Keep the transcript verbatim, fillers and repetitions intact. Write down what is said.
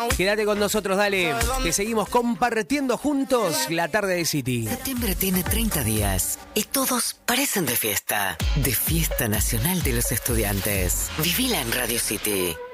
Quédate con nosotros, dale, que seguimos compartiendo juntos la tarde de City. Septiembre tiene treinta días y todos parecen de fiesta. De fiesta nacional de los estudiantes. Vivila en Radio City.